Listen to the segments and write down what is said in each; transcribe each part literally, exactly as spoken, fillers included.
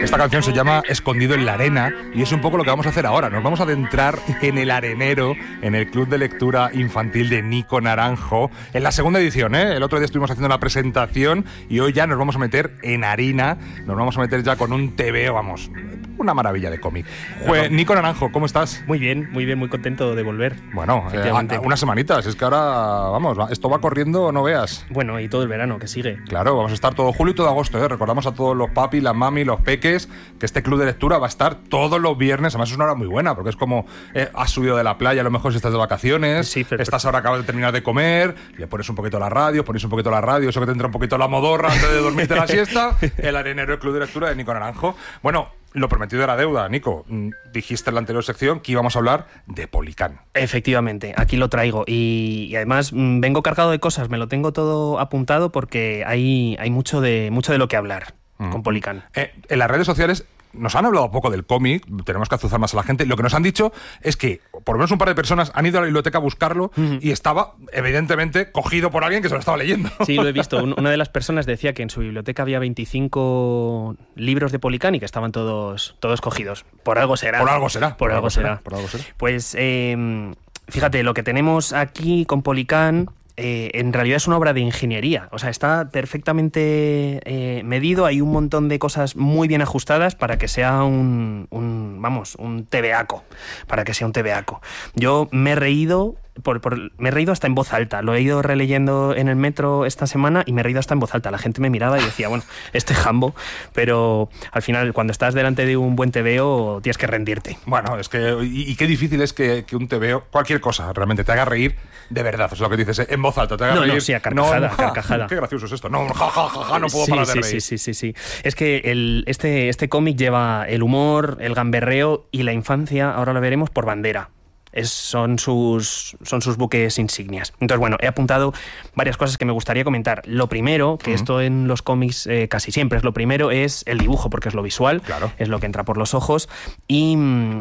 Esta canción se llama Escondido en la arena y es un poco lo que vamos a hacer ahora. Nos vamos a adentrar en el arenero, en el Club de Lectura Infantil de Nico Naranjo, en la segunda edición, ¿eh? El otro día estuvimos haciendo la presentación y hoy ya nos vamos a meter en harina, nos vamos a meter ya con un tebeo, vamos, una maravilla de cómic. Jue, Nico Naranjo, ¿cómo estás? Muy bien, muy bien, muy contento de volver. Bueno, eh, unas semanitas, es que ahora, vamos, esto va corriendo, no veas. Bueno, y todo el verano, que sigue. Claro, vamos a estar todo julio y todo agosto, ¿eh? Recordamos a todos los papi, las mami, los peques, que este club de lectura va a estar todos los viernes. Además es una hora muy buena, porque es como eh, has subido de la playa, a lo mejor si estás de vacaciones, sí, pero, estás ahora, acabas de terminar de comer, le pones un poquito la radio, pones un poquito la radio, eso que te entra un poquito la modorra antes de dormirte la siesta, el arenero del club de lectura de Nico Naranjo. Bueno, lo prometido era deuda, Nico. Dijiste en la anterior sección que íbamos a hablar de Policán. Efectivamente, aquí lo traigo. Y, y además mmm, vengo cargado de cosas, me lo tengo todo apuntado porque hay, hay mucho, de, mucho de lo que hablar mm. con Policán. Eh, en las redes sociales nos han hablado poco del cómic, tenemos que azuzar más a la gente. Lo que nos han dicho es que por lo menos un par de personas han ido a la biblioteca a buscarlo uh-huh. y estaba evidentemente cogido por alguien que se lo estaba leyendo. Sí, lo he visto. Una de las personas decía que en su biblioteca había veinticinco libros de Policán y que estaban todos, todos cogidos. Por algo será. Por algo será. Por, por algo, algo será. será. Por algo será. Pues eh, fíjate, lo que tenemos aquí con Policán Eh, en realidad es una obra de ingeniería, o sea, está perfectamente eh, medido, hay un montón de cosas muy bien ajustadas para que sea un, un vamos, un tebeaco, para que sea un tebeaco. Yo me he reído, por, por, me he reído hasta en voz alta, lo he ido releyendo en el metro esta semana y me he reído hasta en voz alta. La gente me miraba y decía, bueno, este jambo, pero al final cuando estás delante de un buen tebeo tienes que rendirte. Bueno, es que, y, y qué difícil es que, que un tebeo, cualquier cosa, realmente te haga reír de verdad, es lo que dices, en voz alta, te haga no, reír. No, sí, a carcajada, no, a carcajada. Qué gracioso es esto. No, ja, ja, ja, ja no puedo sí, parar de sí, reír. Sí, sí, sí, sí. Es que el, este, este cómic lleva el humor, el gamberreo y la infancia, ahora lo veremos, por bandera. Es, son, sus, son sus buques insignias. Entonces, bueno, he apuntado varias cosas que me gustaría comentar. Lo primero, que uh-huh. esto en los cómics eh, casi siempre es lo primero, es el dibujo, porque es lo visual, claro. es lo que entra por los ojos. Y...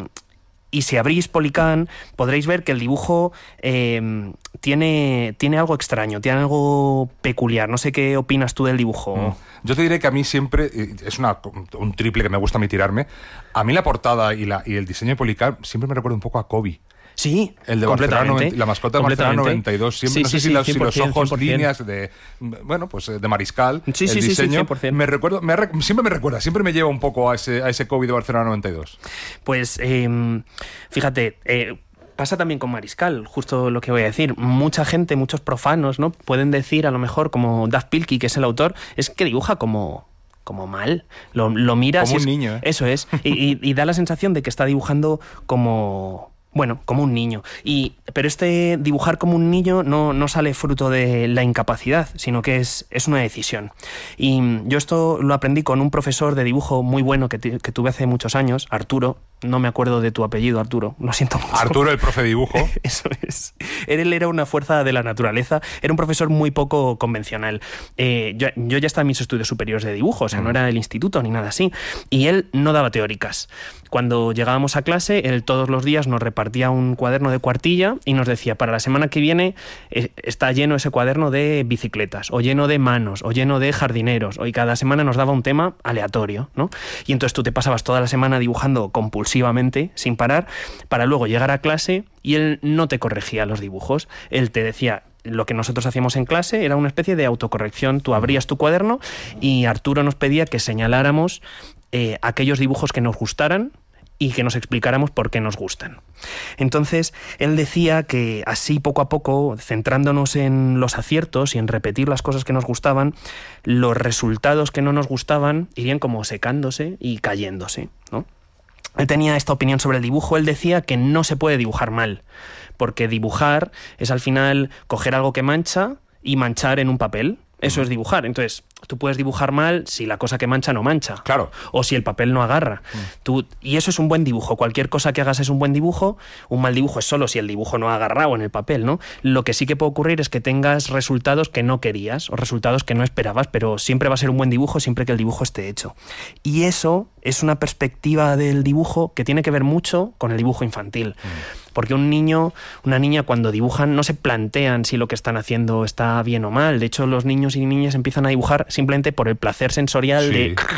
Y si abrís Policán, podréis ver que el dibujo eh, tiene, tiene algo extraño, tiene algo peculiar. No sé qué opinas tú del dibujo. Mm. Yo te diré que a mí siempre, es una, un triple que me gusta a mí tirarme, a mí la portada y, la, y el diseño de Policán siempre me recuerda un poco a Kobe. Sí, el de Barcelona, la mascota de Barcelona noventa y dos. Siempre, sí, no sé sí, si, sí, los, si los ojos, cien por ciento líneas de, bueno, pues de Mariscal, sí, el sí, diseño, sí, cien por ciento. me recuerdo, me, siempre me recuerda, siempre me lleva un poco a ese, a ese Kobe de Barcelona noventa y dos. Pues, eh, fíjate, eh, pasa también con Mariscal, justo lo que voy a decir. Mucha gente, muchos profanos, ¿no? Pueden decir, a lo mejor, como Dav Pilkey, que es el autor, es que dibuja como... como mal, lo, lo miras... Como un es, niño, ¿eh? Eso es, y, y, y da la sensación de que está dibujando como... Bueno, como un niño. Y, pero este dibujar como un niño no, no sale fruto de la incapacidad, sino que es, es una decisión. Y yo esto lo aprendí con un profesor de dibujo muy bueno que, t- que tuve hace muchos años, Arturo. No me acuerdo de tu apellido, Arturo. Lo siento mucho. Arturo, el profe de dibujo. Eso es. Él era una fuerza de la naturaleza. Era un profesor muy poco convencional. Eh, yo, yo ya estaba en mis estudios superiores de dibujo, o sea, mm. no era el instituto ni nada así. Y él no daba teóricas. Cuando llegábamos a clase, él todos los días nos repartía un cuaderno de cuartilla y nos decía, para la semana que viene eh, está lleno ese cuaderno de bicicletas, o lleno de manos, o lleno de jardineros. Y cada semana nos daba un tema aleatorio, ¿no? Y entonces tú te pasabas toda la semana dibujando compulsivamente, sin parar, para luego llegar a clase y él no te corregía los dibujos. Él te decía... Lo que nosotros hacíamos en clase era una especie de autocorrección. Tú abrías tu cuaderno y Arturo nos pedía que señaláramos eh, aquellos dibujos que nos gustaran y que nos explicáramos por qué nos gustan. Entonces, él decía que así poco a poco, centrándonos en los aciertos y en repetir las cosas que nos gustaban, los resultados que no nos gustaban irían como secándose y cayéndose, ¿no? Él tenía esta opinión sobre el dibujo. Él decía que no se puede dibujar mal, porque dibujar es al final coger algo que mancha y manchar en un papel. Eso es dibujar. Entonces, tú puedes dibujar mal si la cosa que mancha no mancha. Claro. O si el papel no agarra. Mm. Tú, y eso es un buen dibujo. Cualquier cosa que hagas es un buen dibujo. Un mal dibujo es solo si el dibujo no ha agarrado en el papel, ¿no? Lo que sí que puede ocurrir es que tengas resultados que no querías o resultados que no esperabas, pero siempre va a ser un buen dibujo siempre que el dibujo esté hecho. Y eso es una perspectiva del dibujo que tiene que ver mucho con el dibujo infantil. Mm. Porque un niño, una niña cuando dibujan no se plantean si lo que están haciendo está bien o mal. De hecho, los niños y niñas empiezan a dibujar simplemente por el placer sensorial sí. de...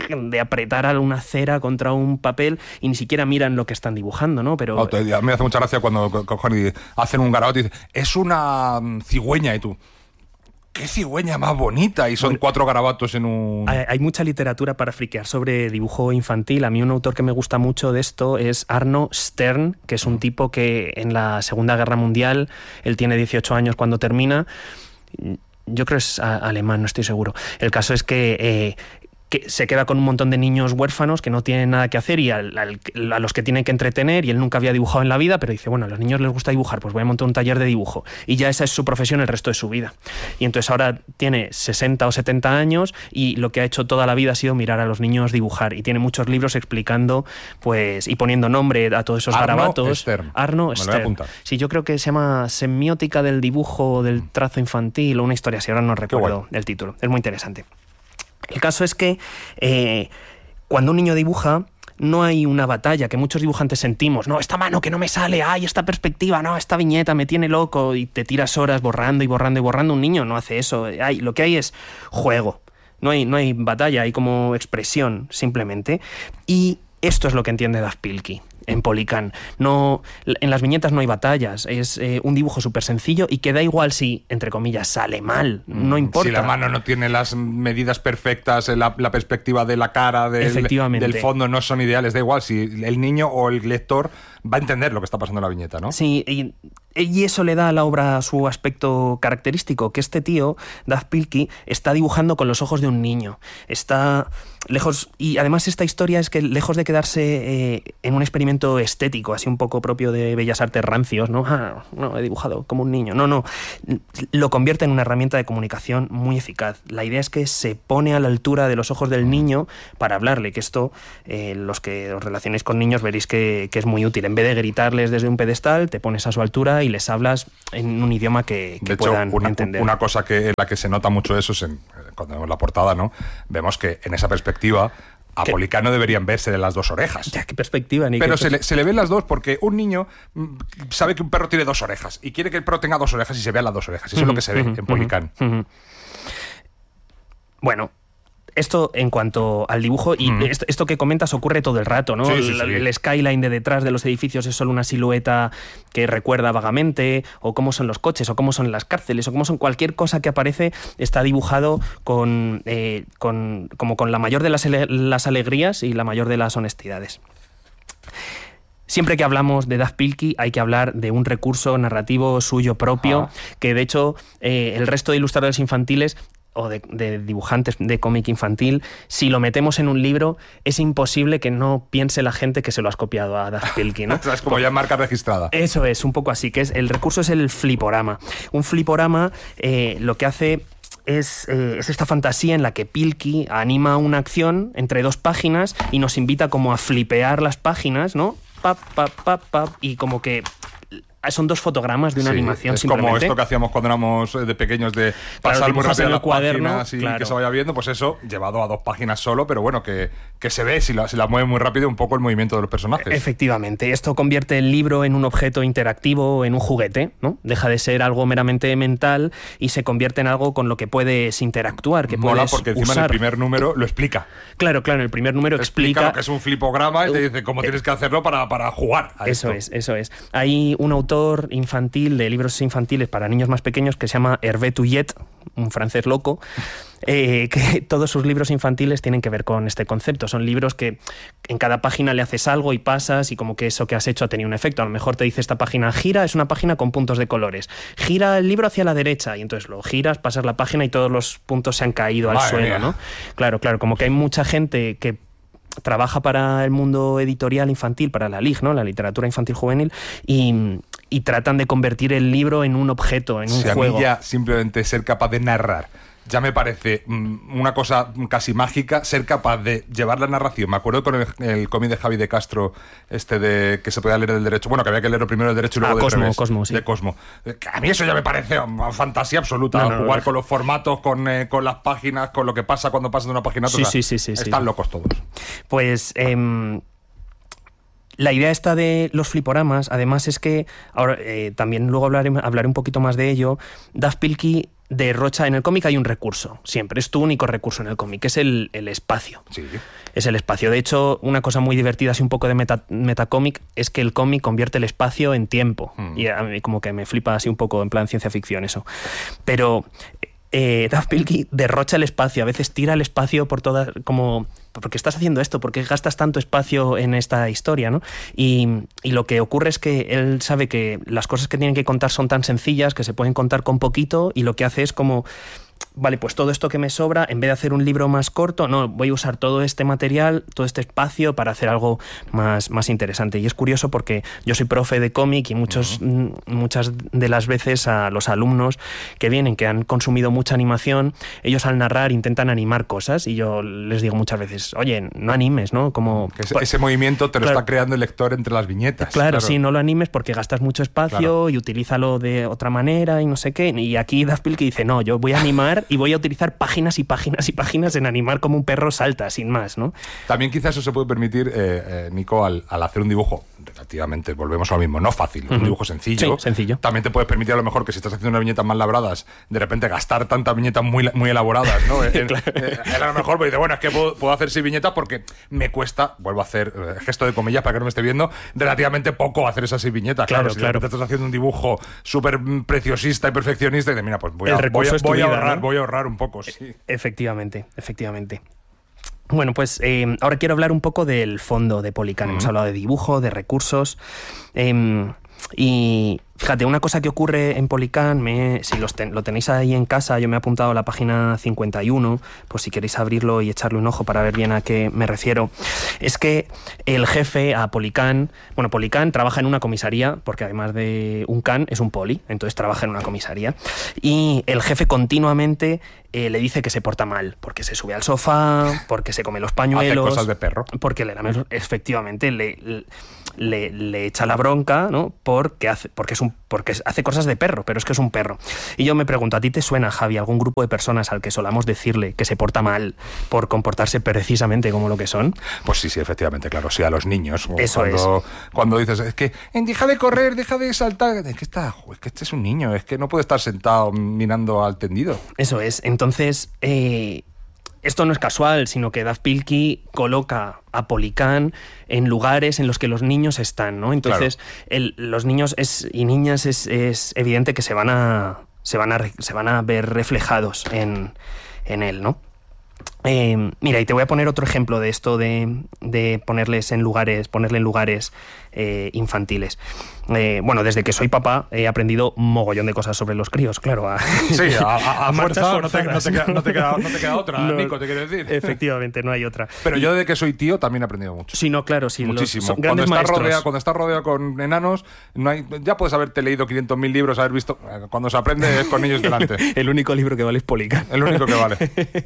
de apretar a una cera contra un papel y ni siquiera miran lo que están dibujando, ¿no? Pero oh, te, a mí me hace mucha gracia cuando cogen y hacen un garabato y dicen, es una cigüeña, y tú... ¡Qué cigüeña más bonita! Y son bueno, cuatro garabatos en un... Hay, hay mucha literatura para friquear sobre dibujo infantil. A mí un autor que me gusta mucho de esto es Arno Stern, que es un tipo que en la Segunda Guerra Mundial, él tiene dieciocho años cuando termina, yo creo que es alemán, no estoy seguro. El caso es que... Eh, que se queda con un montón de niños huérfanos que no tienen nada que hacer y al, al, a los que tienen que entretener, y él nunca había dibujado en la vida, pero dice, bueno, a los niños les gusta dibujar, pues voy a montar un taller de dibujo, y ya esa es su profesión el resto de su vida. Y entonces ahora tiene sesenta o setenta años y lo que ha hecho toda la vida ha sido mirar a los niños dibujar, y tiene muchos libros explicando pues y poniendo nombre a todos esos Arno garabatos. Stern. Arno Me Stern. Sí, yo creo que se llama Semiótica del dibujo, del trazo infantil, o una historia así, ahora no recuerdo el título. Es muy interesante. El caso es que eh, cuando un niño dibuja no hay una batalla que muchos dibujantes sentimos. No, esta mano que no me sale, ay, esta perspectiva, no, esta viñeta me tiene loco, y te tiras horas borrando y borrando y borrando. Un niño no hace eso. Ay, lo que hay es juego. No hay, no hay batalla, hay como expresión simplemente. Y esto es lo que entiende Dav Pilkey en Polycan. No, en las viñetas no hay batallas, es eh, un dibujo súper sencillo y que da igual si, entre comillas, sale mal, no importa. Si la mano no tiene las medidas perfectas, la, la perspectiva de la cara, del, del fondo no son ideales, da igual si el niño o el lector va a entender lo que está pasando en la viñeta, ¿no? Sí, y, y eso le da a la obra su aspecto característico, que este tío, Dav Pilkey, está dibujando con los ojos de un niño. Está lejos, y además esta historia es que lejos de quedarse eh, en un experimento estético, así un poco propio de bellas artes rancios, ¿no? Ah, no, he dibujado como un niño. No, no, lo convierte en una herramienta de comunicación muy eficaz. La idea es que se pone a la altura de los ojos del niño para hablarle, que esto, eh, los que os relacionéis con niños veréis que, que es muy útil. En vez de gritarles desde un pedestal, te pones a su altura y les hablas en un idioma que, que de hecho, puedan una, entender. Una cosa que, en la que se nota mucho eso es en, cuando vemos la portada, ¿no? Vemos que en esa perspectiva a Polycan no deberían verse de las dos orejas. Ya, qué perspectiva. Ni Pero qué se, le, se le ven las dos porque un niño sabe que un perro tiene dos orejas y quiere que el perro tenga dos orejas y se vean las dos orejas. Eso uh-huh, es lo que se ve uh-huh, en Polycan. Uh-huh. Bueno, esto en cuanto al dibujo, y mm. esto, esto que comentas ocurre todo el rato, ¿no? Sí, sí, sí. El, el skyline de detrás de los edificios es solo una silueta que recuerda vagamente, o cómo son los coches, o cómo son las cárceles, o cómo son cualquier cosa que aparece, está dibujado con, eh, con como con la mayor de las, las alegrías y la mayor de las honestidades. Siempre que hablamos de Dav Pilkey hay que hablar de un recurso narrativo suyo propio, ah. que de hecho eh, el resto de ilustradores infantiles o de, de dibujantes de cómic infantil, si lo metemos en un libro, es imposible que no piense la gente que se lo has copiado a Dav Pilkey, ¿no? Es como ya marca registrada. Eso es, un poco así, que es el recurso es el fliporama. Un fliporama eh, lo que hace es, eh, es esta fantasía en la que Pilkey anima una acción entre dos páginas y nos invita como a flipear las páginas, ¿no? Pap, pap, pap, pap, y como que son dos fotogramas de una sí, animación es simplemente. Como esto que hacíamos cuando éramos de pequeños, de pasar claro, muy rápido las cuaderno, páginas y claro. que se vaya viendo, pues eso, llevado a dos páginas solo, pero bueno, que, que se ve, si la, si la mueve muy rápido, un poco el movimiento de los personajes. Efectivamente, esto convierte el libro en un objeto interactivo, en un juguete, ¿no? Deja de ser algo meramente mental y se convierte en algo con lo que puedes interactuar, que Mola puedes porque encima usar. En el primer número lo explica. Claro, claro, en el primer número explica... Explica lo que es un flipograma y te dice cómo tienes que hacerlo para, para jugar a Eso esto. es, eso es. Hay un autor infantil de libros infantiles para niños más pequeños que se llama Hervé Touillet, un francés loco, eh, que todos sus libros infantiles tienen que ver con este concepto. Son libros que en cada página le haces algo y pasas y como que eso que has hecho ha tenido un efecto. A lo mejor te dice esta página gira, es una página con puntos de colores. Gira el libro hacia la derecha y entonces lo giras, pasas la página y todos los puntos se han caído al Madre suelo, mía. ¿no? Claro, claro, como que hay mucha gente que trabaja para el mundo editorial infantil, para la L I G, ¿no? La literatura infantil juvenil, y, y tratan de convertir el libro en un objeto, en un si juego. A mí ya simplemente ser capaz de narrar ya me parece mm, una cosa casi mágica, ser capaz de llevar la narración. Me acuerdo con el, el cómic de Javi de Castro, este de que se podía leer del derecho, bueno, que había que leer primero el derecho y luego ah, del Cosmo, revés, Cosmo, sí. de Cosmo. A mí eso ya me parece una fantasía absoluta, no, no, jugar no, con los formatos, con, eh, con las páginas, con lo que pasa cuando pasas de una página a otra. Sí, o sea, sí, sí, sí, están sí. locos todos. Pues... Eh, La idea esta de los fliporamas, además, es que, ahora eh, también luego hablaré, hablaré un poquito más de ello, Dav Pilkey derrocha, en el cómic hay un recurso, siempre, es tu único recurso en el cómic, que es el, el espacio. Sí. Es el espacio. De hecho, una cosa muy divertida, así un poco de meta, metacómic, es que el cómic convierte el espacio en tiempo. Mm. Y a mí como que me flipa así un poco en plan ciencia ficción eso. Pero eh, Dav Pilkey derrocha el espacio, a veces tira el espacio por todas, como... ¿por qué estás haciendo esto? ¿Por qué gastas tanto espacio en esta historia, ¿no? Y, y lo que ocurre es que él sabe que las cosas que tienen que contar son tan sencillas que se pueden contar con poquito, y lo que hace es como... vale, pues todo esto que me sobra, en vez de hacer un libro más corto, no, voy a usar todo este material, todo este espacio para hacer algo más, más interesante. Y es curioso porque yo soy profe de cómic y muchos, uh-huh. muchas de las veces a los alumnos que vienen, que han consumido mucha animación, ellos al narrar intentan animar cosas, y yo les digo muchas veces, oye, no animes, ¿no? Como, que ese, ese movimiento te lo claro, está creando el lector entre las viñetas. Claro, claro, sí, no lo animes porque gastas mucho espacio, claro. y utilízalo de otra manera y no sé qué. Y aquí Dav Pilkey dice, no, yo voy a animar y voy a utilizar páginas y páginas y páginas en animar como un perro salta, sin más, ¿no? También quizás eso se puede permitir, eh, eh, Nico, al, al hacer un dibujo relativamente, volvemos a lo mismo, no fácil, uh-huh. un dibujo sencillo. Sí, sencillo. También te puedes permitir a lo mejor que si estás haciendo unas viñetas más labradas, de repente gastar tantas viñetas muy, muy elaboradas, ¿no? Claro. eh, eh, a lo mejor pues dice, bueno, es que puedo, puedo hacer seis viñetas porque me cuesta, vuelvo a hacer eh, gesto de comillas para que no me esté viendo, relativamente poco hacer esas seis viñetas. Claro, claro. Si claro. te estás haciendo un dibujo súper preciosista y perfeccionista y de, mira, pues voy a, El voy a, es voy a vida, ahorrar, ¿no? voy a ahorrar un poco, sí. Efectivamente, efectivamente. Bueno, pues eh, ahora quiero hablar un poco del fondo de Polycan. Uh-huh. Hemos hablado de dibujo, de recursos. Eh, y fíjate, una cosa que ocurre en Polycan, me, si los ten, lo tenéis ahí en casa, yo me he apuntado a la página cincuenta y uno, pues si queréis abrirlo y echarle un ojo para ver bien a qué me refiero, es que el jefe a Polycan, bueno, Polycan trabaja en una comisaría, porque además de un can es un poli, entonces trabaja en una comisaría, y el jefe continuamente eh, le dice que se porta mal, porque se sube al sofá, porque se come los pañuelos, hace cosas de perro, porque le lame, efectivamente le, le, le, le echa la bronca, ¿no? Porque hace, porque es un porque hace cosas de perro, pero es que es un perro. Y yo me pregunto, ¿a ti te suena, Javi, algún grupo de personas al que solamos decirle que se porta mal por comportarse precisamente como lo que son? Pues sí, sí, efectivamente, claro, sí, a los niños. Eso cuando, es. Cuando dices, es que deja de correr, deja de saltar, es que, está, es que este es un niño, es que no puede estar sentado mirando al tendido. Eso es, entonces... Eh... Esto no es casual, sino que Dav Pilkey coloca a Polycan en lugares en los que los niños están, ¿no? Entonces, claro. el, los niños es, y niñas es, es evidente que se van a, se van a, se van a ver reflejados en, en él, ¿no? Eh, mira, y te voy a poner otro ejemplo de esto de, de ponerles en lugares, ponerle en lugares eh, infantiles. Eh, bueno, desde que soy papá he aprendido un mogollón de cosas sobre los críos, claro. A, sí, a, a, a fuerza no te, no, te queda, no, te queda, no te queda otra, no, Nico, te quiero decir. Efectivamente, no hay otra. Pero yo desde que soy tío también he aprendido mucho. Sí, no, claro, sí. Muchísimo. Los, son cuando, estás maestros. rodeado, cuando estás rodeado con enanos, no hay, ya puedes haberte leído quinientos mil libros, haber visto... Cuando se aprende es con niños delante. El único libro que vale es Polycan. El único que vale.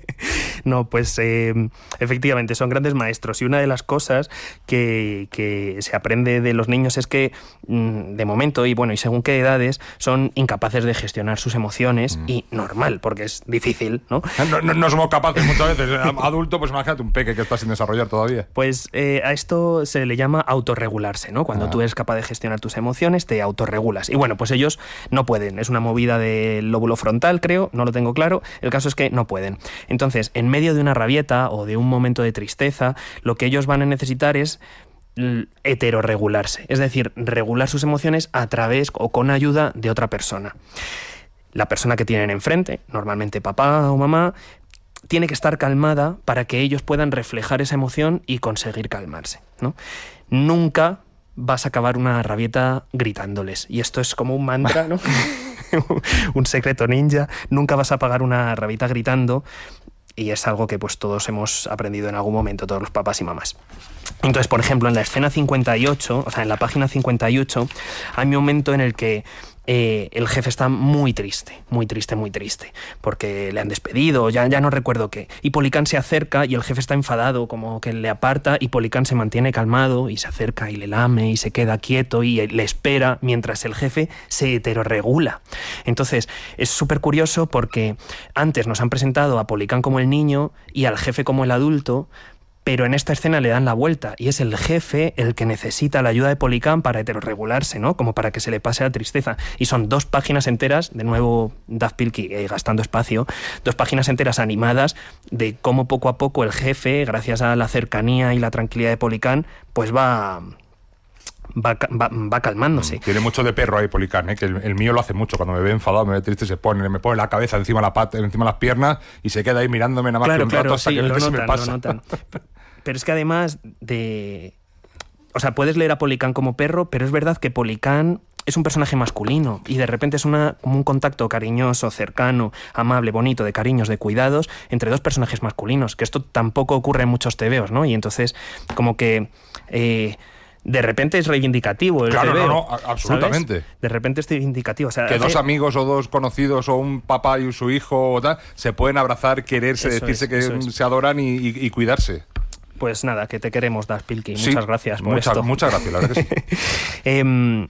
No, pues eh, efectivamente, son grandes maestros. Y una de las cosas que, que se aprende de los niños es que, de momento, y bueno, y según qué edades, son incapaces de gestionar sus emociones, mm. y normal, porque es difícil, ¿no? No, no, no somos capaces muchas veces. Adulto, pues imagínate un peque que está sin desarrollar todavía. Pues eh, a esto se le llama autorregularse, ¿no? Cuando ah. tú eres capaz de gestionar tus emociones, te autorregulas. Y bueno, pues ellos no pueden. Es una movida del lóbulo frontal, creo, no lo tengo claro. El caso es que no pueden. Entonces, en medio de una rabieta o de un momento de tristeza, lo que ellos van a necesitar es heterorregularse, es decir, regular sus emociones a través o con ayuda de otra persona. La persona que tienen enfrente, normalmente papá o mamá, tiene que estar calmada para que ellos puedan reflejar esa emoción y conseguir calmarse, ¿no? Nunca vas a acabar una rabieta gritándoles, y esto es como un mantra, ¿no? Un secreto ninja. Nunca vas a apagar una rabieta gritando. Y es algo que pues todos hemos aprendido en algún momento, todos los papás y mamás. Entonces, por ejemplo, en la escena cincuenta y ocho, o sea, en la página cincuenta y ocho, hay un momento en el que eh, el jefe está muy triste, muy triste, muy triste, porque le han despedido, ya, ya no recuerdo qué. Y Polycan se acerca y el jefe está enfadado, como que le aparta, y Polycan se mantiene calmado y se acerca y le lame y se queda quieto y le espera mientras el jefe se heterorregula. Entonces, es súper curioso porque antes nos han presentado a Polycan como el niño y al jefe como el adulto, Pero en esta escena le dan la vuelta y es el jefe el que necesita la ayuda de Policán para heterorregularse, ¿no? Como para que se le pase la tristeza. Y son dos páginas enteras, de nuevo Dav Pilkey eh, gastando espacio, dos páginas enteras animadas de cómo poco a poco el jefe, gracias a la cercanía y la tranquilidad de Policán, pues va... Va, va, va calmándose. Tiene mucho de perro ahí, Policán, ¿eh? Que el, el mío lo hace mucho. Cuando me ve enfadado, me ve triste, se pone, me pone la cabeza encima de la pata, encima de las piernas y se queda ahí mirándome nada más claro, que un claro, rato hasta sí, que, lo que notan, se me pasa. Lo notan. Pero es que además de... O sea, puedes leer a Policán como perro, pero es verdad que Policán es un personaje masculino y de repente es una, como un contacto cariñoso, cercano, amable, bonito, de cariños, de cuidados entre dos personajes masculinos, que esto tampoco ocurre en muchos tebeos, ¿no? Y entonces como que... Eh, de repente es reivindicativo el Claro, tebeo, no, no, absolutamente. ¿sabes? De repente es reivindicativo. O sea, que hace... dos amigos o dos conocidos o un papá y su hijo o tal, se pueden abrazar, quererse, Eso decirse es, que eso es. se adoran y, y, y cuidarse. Pues nada, que te queremos, Dav Pilkey. Sí, muchas gracias por muchas, esto. Muchas gracias, la verdad que sí. eh,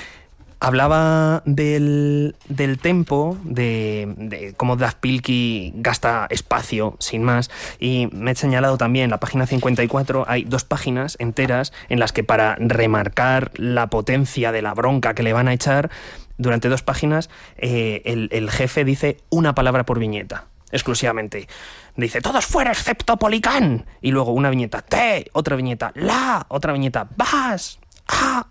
Hablaba del, del tempo, de, de cómo Dav Pilkey gasta espacio, sin más, y me he señalado también en la página cincuenta y cuatro, hay dos páginas enteras en las que para remarcar la potencia de la bronca que le van a echar, durante dos páginas eh, el, el jefe dice una palabra por viñeta, exclusivamente. Dice, todos fuera excepto Policán. Y luego una viñeta, te, otra viñeta, la, otra viñeta, vas, a...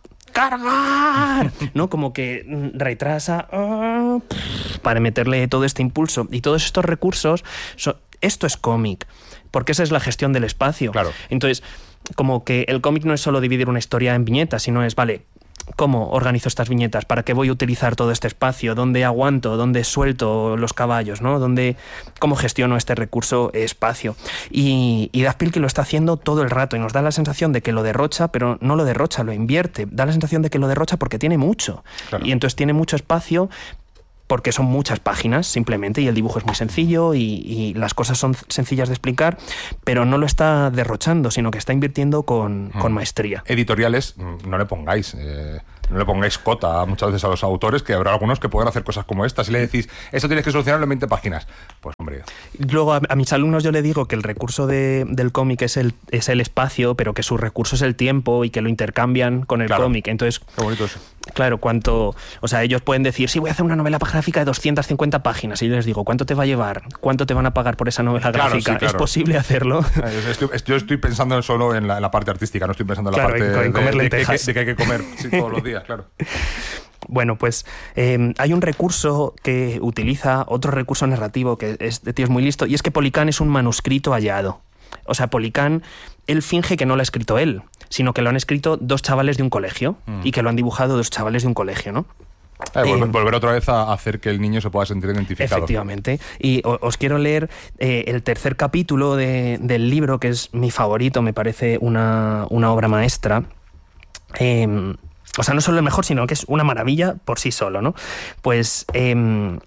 ¡cargar! ¿No? Como que retrasa uh, para meterle todo este impulso. Y todos estos recursos, so, esto es cómic, porque esa es la gestión del espacio. Claro. Entonces, como que el cómic no es solo dividir una historia en viñetas, sino es, vale, ¿cómo organizo estas viñetas? ¿Para qué voy a utilizar todo este espacio? ¿Dónde aguanto? ¿Dónde suelto los caballos? ¿No? ¿Dónde, ¿Cómo gestiono este recurso espacio? Y, y Dav Pilkey lo está haciendo todo el rato y nos da la sensación de que lo derrocha, pero no lo derrocha, lo invierte. Da la sensación de que lo derrocha porque tiene mucho. Claro. Y entonces tiene mucho espacio porque son muchas páginas simplemente y el dibujo es muy sencillo y, y las cosas son sencillas de explicar, pero no lo está derrochando, sino que está invirtiendo con, hmm. con maestría. Editoriales, no le pongáis... Eh... No le pongáis cota muchas veces a los autores, que habrá algunos que pueden hacer cosas como esta. Si le decís, esto tienes que solucionarlo en veinte páginas, pues hombre. Luego a, a mis alumnos yo le digo que el recurso de, del cómic es el, es el espacio, pero que su recurso es el tiempo y que lo intercambian con el claro. cómic. Entonces, qué bonito eso. Claro, cuánto... O sea, ellos pueden decir, sí, voy a hacer una novela gráfica de doscientas cincuenta páginas. Y yo les digo, ¿cuánto te va a llevar? ¿Cuánto te van a pagar por esa novela claro, gráfica? Sí, claro. ¿Es posible hacerlo? Estoy, yo estoy pensando solo en la, en la parte artística, no estoy pensando en la claro, parte en comer de, de, lentejas. de, que, de que hay que comer sí, todos los días, claro. Bueno, pues eh, hay un recurso que utiliza, otro recurso narrativo que es, de tío es muy listo, y es que Policán es un manuscrito hallado. O sea, Policán, él finge que no lo ha escrito él, sino que lo han escrito dos chavales de un colegio mm. y que lo han dibujado dos chavales de un colegio, ¿no? Eh, volver, eh, volver otra vez a hacer que el niño se pueda sentir identificado. Efectivamente. Y os quiero leer eh, el tercer capítulo de, del libro, que es mi favorito, me parece una, una obra maestra. Eh, o sea, no solo el mejor, sino que es una maravilla por sí solo, ¿no? Pues eh,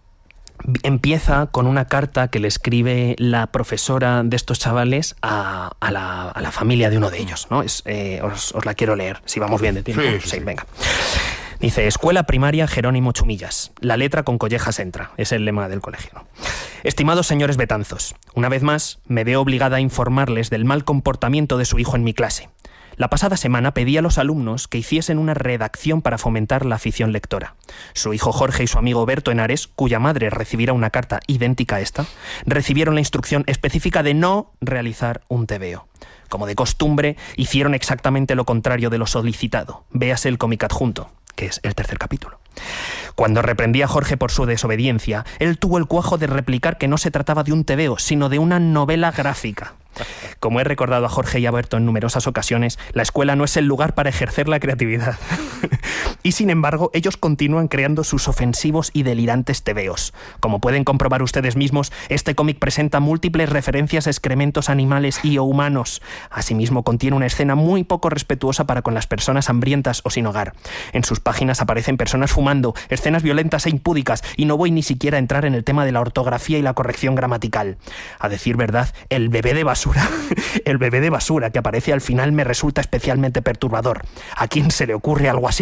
empieza con una carta que le escribe la profesora de estos chavales a, a, la, a la familia de uno de ellos, ¿no? Es, eh, os, os la quiero leer, si vamos bien de tiempo. Sí, sí, sí, sí. Venga. Dice, Escuela Primaria Jerónimo Chumillas. La letra con collejas entra. Es el lema del colegio, ¿no? Estimados señores Betanzos, una vez más me veo obligada a informarles del mal comportamiento de su hijo en mi clase. La pasada semana pedí a los alumnos que hiciesen una redacción para fomentar la afición lectora. Su hijo Jorge y su amigo Berto Henares, cuya madre recibiera una carta idéntica a esta, recibieron la instrucción específica de no realizar un tebeo. Como de costumbre, hicieron exactamente lo contrario de lo solicitado. Véase el cómic adjunto, que es el tercer capítulo. Cuando reprendí a Jorge por su desobediencia, él tuvo el cuajo de replicar que no se trataba de un tebeo, sino de una novela gráfica. Como he recordado a Jorge y a Berto en numerosas ocasiones, la escuela no es el lugar para ejercer la creatividad. Y sin embargo, ellos continúan creando sus ofensivos y delirantes tebeos. Como pueden comprobar ustedes mismos, este cómic presenta múltiples referencias a excrementos animales y o humanos. Asimismo, contiene una escena muy poco respetuosa para con las personas hambrientas o sin hogar. En sus páginas aparecen personas fumando, escenas violentas e impúdicas, y no voy ni siquiera a entrar en el tema de la ortografía y la corrección gramatical. A decir verdad, el bebé de basura, el bebé de basura que aparece al final me resulta especialmente perturbador. ¿A quién se le ocurre algo así, por Dios?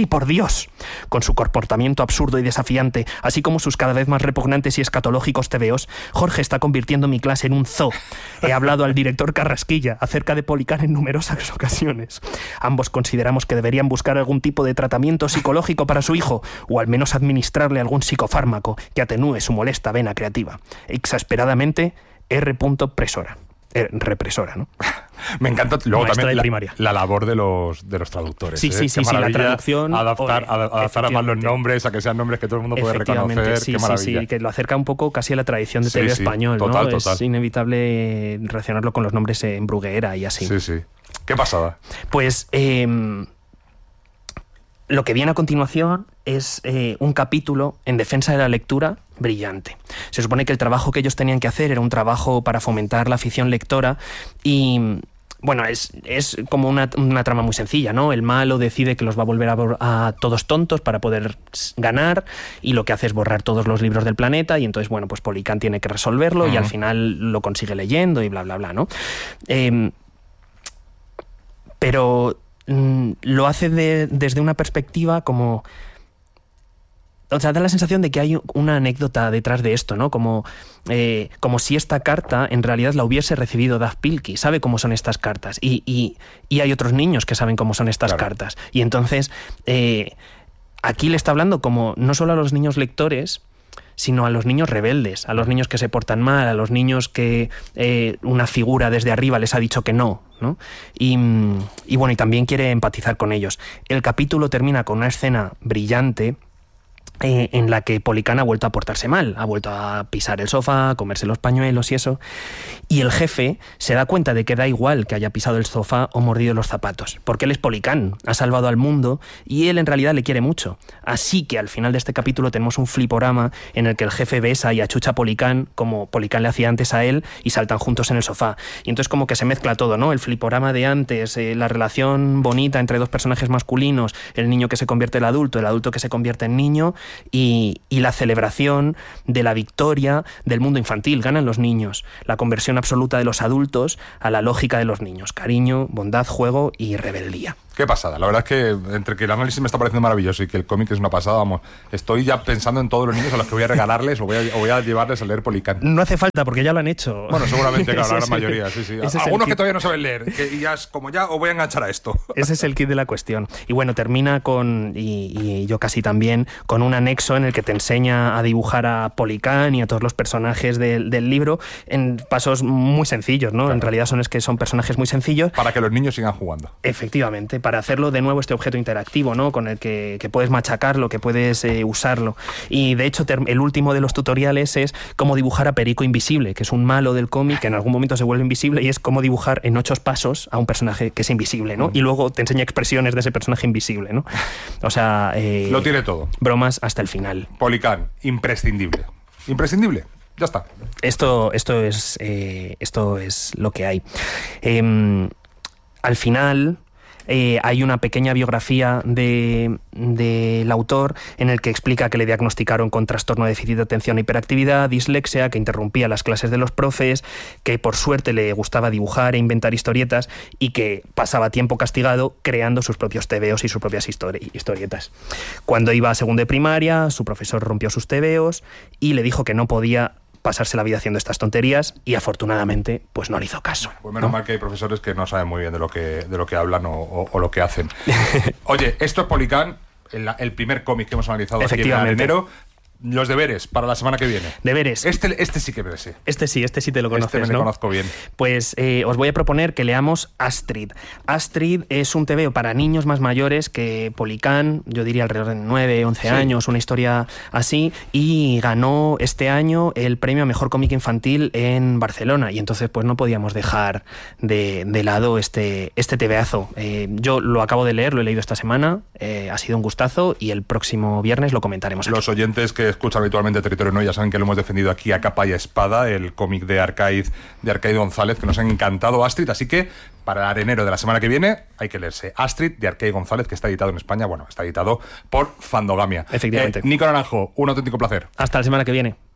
Dios. Con su comportamiento absurdo y desafiante, así como sus cada vez más repugnantes y escatológicos tebeos, Jorge está convirtiendo mi clase en un zoo. He hablado al director Carrasquilla acerca de Policán en numerosas ocasiones. Ambos consideramos que deberían buscar algún tipo de tratamiento psicológico para su hijo, o al menos administrarle algún psicofármaco que atenúe su molesta vena creativa. Exasperadamente, R. Presora. Eh, represora, ¿no? Me encanta luego Maestra también de la, primaria. la labor de los de los traductores. Sí, ¿eh? sí, sí, Qué sí, la maravilla traducción. Adaptar, ole, ad- adaptar más los nombres a que sean nombres que todo el mundo puede reconocer. Sí, Qué sí, maravilla. sí, que lo acerca un poco casi a la tradición de Sí, T V sí, español, total, ¿no? total. Es inevitable relacionarlo con los nombres en Bruguera y así. Sí, sí. ¿Qué pasaba? Pues eh, lo que viene a continuación es eh, un capítulo en defensa de la lectura brillante. Se supone que el trabajo que ellos tenían que hacer era un trabajo para fomentar la afición lectora y... Bueno, es, es como una, una trama muy sencilla, ¿no? El malo decide que los va a volver a, a todos tontos para poder ganar y lo que hace es borrar todos los libros del planeta y entonces, bueno, pues Policán tiene que resolverlo uh-huh. y al final lo consigue leyendo y bla, bla, bla, ¿no? Eh, pero mm, lo hace de, desde una perspectiva como... O sea, da la sensación de que hay una anécdota detrás de esto, ¿no? Como, eh, como si esta carta en realidad la hubiese recibido Dav Pilkey. Sabe cómo son estas cartas. Y, y, y hay otros niños que saben cómo son estas claro. cartas. Y entonces, eh, aquí le está hablando como no solo a los niños lectores, sino a los niños rebeldes, a los niños que se portan mal, a los niños que eh, una figura desde arriba les ha dicho que no, ¿no? Y, y bueno, y también quiere empatizar con ellos. El capítulo termina con una escena brillante Eh, en la que Policán ha vuelto a portarse mal, ha vuelto a pisar el sofá, a comerse los pañuelos y eso, y el jefe se da cuenta de que da igual que haya pisado el sofá o mordido los zapatos, porque él es Policán, ha salvado al mundo y él en realidad le quiere mucho. Así que al final de este capítulo tenemos un fliporama en el que el jefe besa y achucha a Policán como Policán le hacía antes a él y saltan juntos en el sofá. Y entonces como que se mezcla todo, ¿no? El fliporama de antes, eh, la relación bonita entre dos personajes masculinos, el niño que se convierte en adulto, el adulto que se convierte en niño, Y, y la celebración de la victoria del mundo infantil. Ganan los niños, la conversión absoluta de los adultos a la lógica de los niños. Cariño, bondad, juego y rebeldía. Qué pasada. La verdad es que entre que el análisis me está pareciendo maravilloso y que el cómic es una pasada, vamos, estoy ya pensando en todos los niños a los que voy a regalarles o voy a, o voy a llevarles a leer Policán. No hace falta porque ya lo han hecho. Bueno, seguramente, claro, la gran mayoría, sí, sí. Algunos que todavía no saben leer, que ya es como ya os voy a enganchar a esto. Ese es el kit de la cuestión. Y bueno, termina con, y, y yo casi también, con un anexo en el que te enseña a dibujar a Policán y a todos los personajes del, del libro en pasos muy sencillos, ¿no? Claro. En realidad son es que son personajes muy sencillos. Para que los niños sigan jugando. Efectivamente, para hacerlo de nuevo este objeto interactivo, ¿no? Con el que, que puedes machacarlo, que puedes eh, usarlo. Y de hecho, el último de los tutoriales es cómo dibujar a Perico Invisible, que es un malo del cómic que en algún momento se vuelve invisible, y es cómo dibujar en ocho pasos a un personaje que es invisible, ¿no? Mm. Y luego te enseña expresiones de ese personaje invisible, ¿no? O sea... Eh, lo tiene todo. Bromas hasta el final. Policán, imprescindible. Imprescindible. Ya está. Esto, esto, es, eh, esto es lo que hay. Eh, al final... Eh, hay una pequeña biografía de, del autor en el que explica que le diagnosticaron con trastorno de déficit de atención e hiperactividad, dislexia, que interrumpía las clases de los profes, que por suerte le gustaba dibujar e inventar historietas y que pasaba tiempo castigado creando sus propios tebeos y sus propias histori- historietas. Cuando iba a segundo de primaria, su profesor rompió sus tebeos y le dijo que no podía pasarse la vida haciendo estas tonterías y afortunadamente pues no le hizo caso. Pues menos ¿no? mal que hay profesores que no saben muy bien de lo que, de lo que hablan o, o, o lo que hacen. Oye, esto es Policán, el, el primer cómic que hemos analizado aquí en enero. Los deberes para la semana que viene. Deberes. Este, este sí que me sé. Este sí, este sí te lo conoces, Este me ¿no? lo conozco bien. Pues eh, os voy a proponer que leamos Astrid. Astrid es un tebeo para niños más mayores que Policán, yo diría alrededor de nueve, once sí. años, una historia así, y ganó este año el premio a Mejor Cómic Infantil en Barcelona, y entonces pues no podíamos dejar de, de lado este, este tebeazo. Eh, yo lo acabo de leer, lo he leído esta semana, eh, ha sido un gustazo, y el próximo viernes lo comentaremos aquí. Los oyentes que escuchan habitualmente Territorio No ya saben que lo hemos defendido aquí a capa y a espada, el cómic de Arcaid, de Arcaid González, que nos ha encantado, Astrid, así que para el arenero de la semana que viene hay que leerse Astrid de Arcaid González, que está editado en España, bueno, está editado por Fandogamia. Efectivamente. Eh, Nico Naranjo, un auténtico placer. Hasta la semana que viene.